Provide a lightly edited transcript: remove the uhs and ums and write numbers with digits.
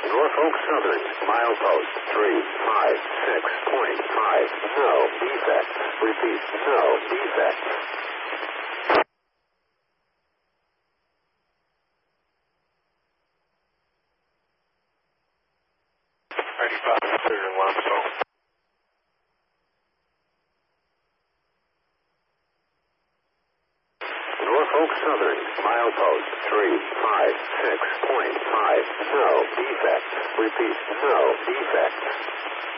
Norfolk Southern, milepost 356.5. No defects. Repeat, no defects. 95, clear in limestone. Norfolk Southern, milepost 356.5. No defects. Repeat, no defects.